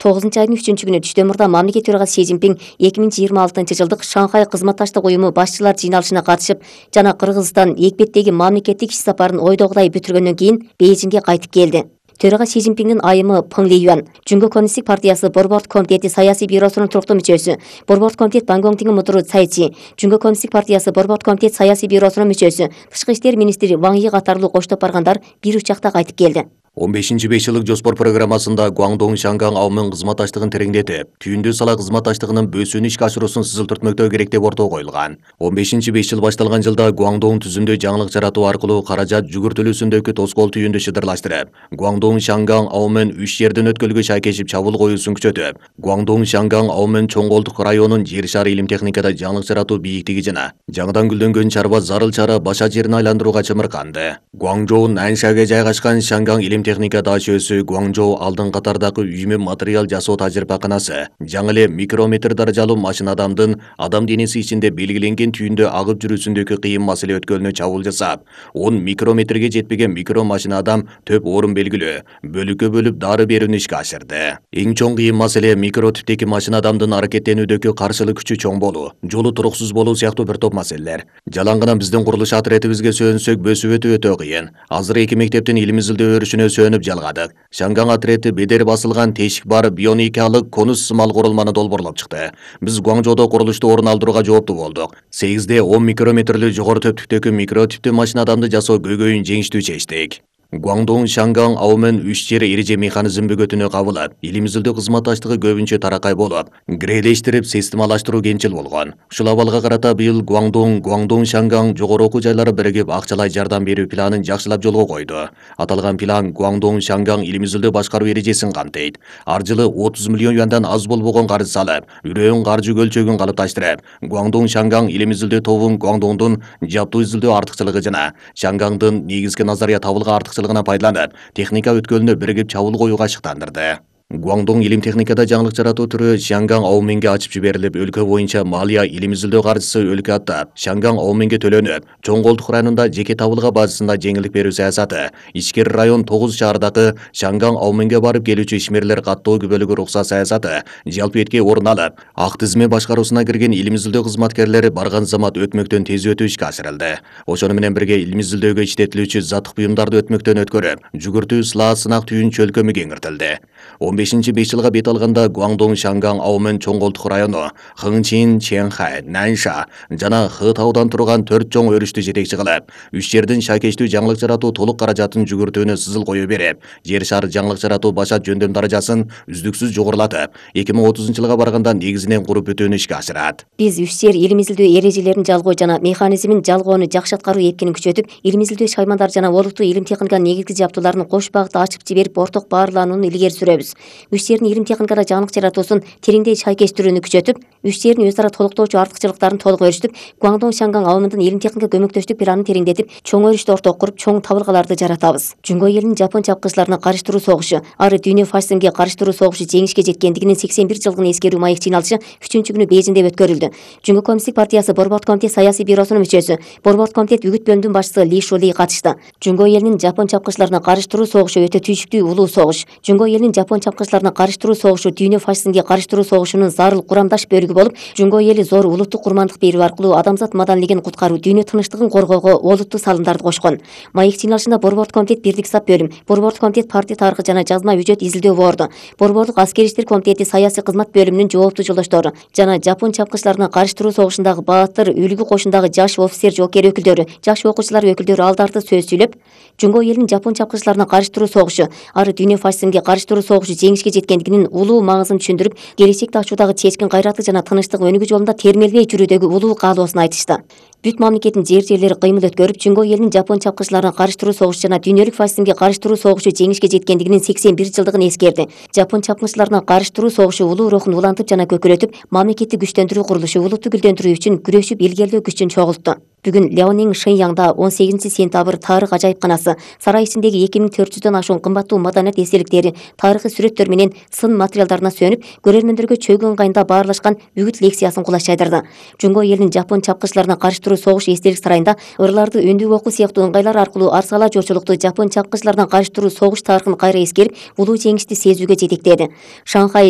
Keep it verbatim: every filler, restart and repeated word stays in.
тогузунчу айдын үчүнчү күнү түштөн мурда мамлекет төрагасы Си Цзиньпин эки миң жыйырма алтынчы жылдык Шанхай кызматташтык уюму башчылар жыйналышына катышып жана Кыргызстан экпеттеги мамлекеттик иш сапарын ойдогудай бүтүргөндөн кийин Бейжиңге кайтып келди. Төрага Си Цзиньпиндин айымы Пың Ли Юан, Жунго Коммунисттик партиясы Борбордук комитети саясий бюросунун туруктуу мүчөсү, Борбордук комитет Бангонгтиңин мудуру Цай Чи, Жунго Коммунисттик партиясы Борбордук комитет саясий бюросунун мүчөсү, Тышкы иштер министри Ваң Йи катарлуу коштоп баргандар бир учакта кайтып келди. он бешинчи беш жылдык жоспор программасында Гуаңдоң Шанган аумен кызматташтыгын тереңдетип, түйүндү сала кызматташтыгынын бөөсүүнү ишке ашыруусун сызылтыртмөктөө керек деп ортого коюлган. он бешинчи беш жыл башталган жылда Гуаңдоң түзүмдө жаңылык жаратуу аркылуу каражат жүгүртүлүүсүндөгү тоскоол түйүндү шыдырлаштырып, Гуаңдоң Шанган аумен үч жерден өткөлгө шайкешип чабуул коюусун күчөтүп, Гуаңдоң Шанган аумен чоң колдук районун жер шары илим техникада жаңылык жаратуу бийиктиги жана жаңыдан гүлдөнгөн чарба зарыл чара баша жерин айландырууга чымырканды. Гуаңжоу Наншага жайгашкан Шанган илим техника даш өсү Гуаңжоу алдын катардагы үймө материал жасоо тажрыйбаканасы, жаңы эле микрометр даражалуу машина адамдын адам денеси ичинде белгиленген түйүндө агып жүрүүсүндөгү кыйын маселе өткөлүнө чабуул жасап, он микрометрге жетпеген микро машина адам төп орун белгилөө, бөлүккө бөлүп дары берүүнү ишке ашырды. Эң чоң кыйын маселе микро типтеги машина адамдын аракеттенүүдөгү каршылык күчү чоң болуу, жолу туруксуз болуу сыяктуу бир топ маселелер. Жалаңгына биздин курулуш отрядыбызга сөөнсөк бөсүп өтүү өтө кыйын. Азыр эки мектептин илим изилдөө өрүшүнө сөөнүп жалгадык. Шанган отрети бедер басылган тешик бар бионикалык конус сымал курулманы долбоорлоп чыкты. Биз Гуаңжоодо курулушту орун алдырууга жооптуу болдук. сегизде он микрометрлүү жогору төптүктөгү микро типтүү машина адамды жасоо көйгөйүн жеңиштүү чечтик. Гуаңдоң Шанган аумен үч жер эреже механизм бөгөтүнө кабылып, илим изилдөө кызматташтыгы көбүнчө таракай болуп, грелештирип системалаштыруу кенчил болгон. Ушул абалга карата быйыл Гуаңдоң, Гуаңдоң Шанган жогору окуу жайлары биригип акчалай жардам берүү планын жакшылап жолго койду. Аталган план Гуаңдоң Шанган илим изилдөө башкаруу эрежесин камтыйт. Ар жылы отуз миллион юандан аз болбогон карыз салып, үрөөн каржы көлчөгүн калыпташтырып, Гуаңдоң Шанган илим изилдөө тобун Гуаңдоңдун жаптуу изилдөө артыкчылыгы жана Шангандын негизги назария табылга артыкчылыгы пайдаланып, техника өткөлүнө биригип чабуул коюуга шыктандырды. Гуаңдоң илим техникада жаңылык жаратуу түрү Шанган ауменге ачып жиберилип, өлкө боюнча малия илим изилдөө каржысы өлкө аттап, Шанган ауменге төлөнүп, чоң колдук районунда жеке табылга базасында жеңилдик берүү саясаты, ичкери район тогуз шаардагы Шанган ауменге барып келүүчү ишмерлер каттоо күбөлүгү уруксат саясаты жалпы этке орун алып, ак тизме башкаруусуна кирген илим изилдөө кызматкерлери барган замат өтмөктөн тез өтүү ишке ашырылды. Ошону менен бирге илим изилдөөгө иштетилүүчү заттык буюмдарды өтмөктөн өткөрүп, жүгүртүү сылаа сынак түйүн чөлкөмү кеңиртилди. он бешинчи беш жылга бет алганда Гуаңдоң Шанган аумен чоң колдук району, Хыңчин, Чэнхай, Нанша жана Хытаудан турган төрт чоң өрүштү жетекчи кылып, үч жердин шайкештүү жаңылык жаратуу толук каражатын жүгүртүүнү сызыл кою берип, жер шары жаңылык жаратуу баша жөндөм даражасын үздүксүз жогорулатып, эки миң отузунчу жылга барганда негизинен куруп бүтүүнү ишке ашырат. Биз үч жер илим изилдөө эрежелерин жалгоо жана механизмин жалгоону жакшы аткаруу эпкинин күчөтүп, илим изилдөө шаймандар жана олуттуу илим техниканын негизги жаптууларын кош багытта ачып жиберип, орток баарланууну илгери сүрөбүз. Үч жердин илим техникада жаңылык жаратуусун тереңдей шайкештирүүнү күчөтүп, үч жердин өз ара толуктоочу артыкчылыктарын толук өрүштүп, Гуаңдоң Шанган ауменин илим техника көмөктөштүк планын тереңдетип, чоң өрүштү орток куруп, чоң табылгаларды жаратабыз. Жунго элинин жапон чапкычыларына карыштыруу согушу, ары дүйнө фашизмге карыштыруу согушу жеңишке жеткендигинин сексен бир жылдыгын эскерүү маек жыйналышы үчүнчү күнү Бейжиңде өткөрүлдү. Жунго Коммунисттик партиясы Борбордук комитет саясий бюросунун мүчөсү, Борбордук комитет үгүт бөлүмүнүн башчысы Ли Шу Ли катышты. Жунго элинин жапон чапкычыларына карыштыруу согушу өтө түйшүктүү улуу согуш. Жунго элинин жапон чапкычыларына карыштыруу согушу дүйнө фашизмге карыштыруу согушунун зарыл курамдаш бөлүгү болуп, Жунго эли зор улуттук курмандык берүү аркылуу адамзат маданилигин куткаруу, дүйнө тынчтыгын коргоого олуттуу салымдарды кошкон. Маек жыйналышында Борбордук комитет бирдик сап бөлүм, Борбордук комитет партия тарыхы жана жазма үжөт изилдөө борду, Борбордук аскери иштер комитети саясий кызмат бөлүмүнүн жооптуу жолдоштору жана жапон чапкычыларына карыштыруу согушундагы баатыр, үлгү кошундагы жаш офицер жоокер өкүлдөрү, жаш окуучулар өкүлдөрү алдарты сөз сүйлөп, Жунго элинин жапон чапкычыларына карыштыруу согушу, ары дүйнө фашизмге карыштыруу согушу жеңишке жеткендигинин улуу маңызын түшүндүрүп, келечекти ачуудагы чечкин кайраты жана тынычтык өнүгүү жолунда термелбей жүрүүдөгү улуу каалоосун айтышты. Бүт мамлекеттин жер жерлери кыймыл өткөрүп, Жунго элинин жапон чапкычыларына карыштыруу согушу жана дүйнөлүк фашизмге карыштыруу согушу жеңишке жеткендигинин сексен бир жылдыгын эскерди. Жапон чапкычыларына карыштыруу согушу улуу рухун улантып жана көкүрөтүп, мамлекетти күчтөндүрүү курулушу улутту гүлдөндүрүү үчүн күрөшүп илгерилөө күчүн чогултту. Бүгүн Леонин Шэньяңда он сегизинчи сентябрь тарых ажайыпканасы, сарай ичиндеги эки миң төрт жүздөн ашуун кымбаттуу маданият эстеликтери, тарыхый сүрөттөр менен сын материалдарына сөнүп, көрөрмөндөргө чөгүү ыңгайында баарлашкан үгүт лекциясын кулаш жайдырды. Жунго элинин жапон чапкычыларына карыштыруу согуш эстелик сарайында ырларды өндүп окуу сыяктуу ыңгайлар аркылуу арсала жочулукту жапон чапкычыларына карыштыруу согуш тарыхын кайра эскерип, улуу жеңишти сезүүгө жетектеди. Шанхай